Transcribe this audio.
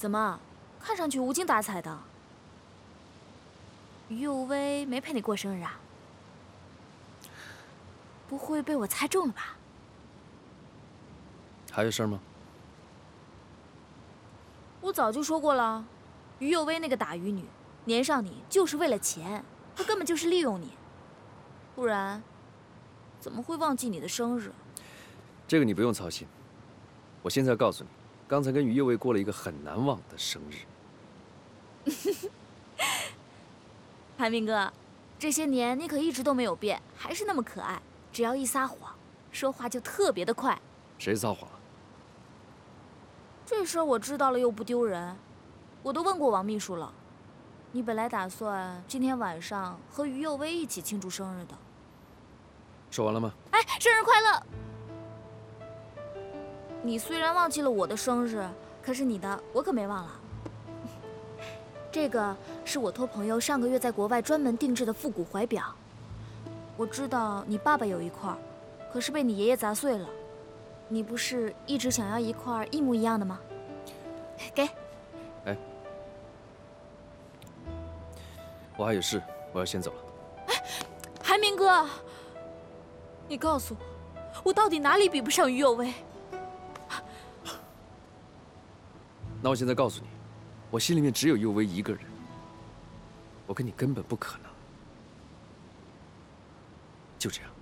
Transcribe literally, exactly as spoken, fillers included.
怎么，看上去无精打采的？于有为没陪你过生日啊？不会被我猜中了吧？ 还有事儿吗？ 我早就说过了，于有为那个打鱼女，粘上你就是为了钱，她根本就是利用你，不然怎么会忘记你的生日？ 这个你不用操心，我现在告诉你，刚才跟于右卫过了一个很难忘的生日。 韩明哥，这些年你可一直都没有变，还是那么可爱。只要一撒谎，说话就特别的快。 谁撒谎了？ 这事儿我知道了又不丢人，我都问过王秘书了。你本来打算今天晚上和于右威一起庆祝生日的。 说完了吗？ 哎，生日快乐！你虽然忘记了我的生日，可是你的我可没忘了。这个是我托朋友上个月在国外专门定制的复古怀表。我知道你爸爸有一块，可是被你爷爷砸碎了。你不是一直想要一块一模一样的吗？给。 哎，我还有事，我要先走了。 哎，韩明哥，你告诉我，我到底哪里比不上于有为？ 那我现在告诉你，我心里面只有右威一个人，我跟你根本不可能。就这样。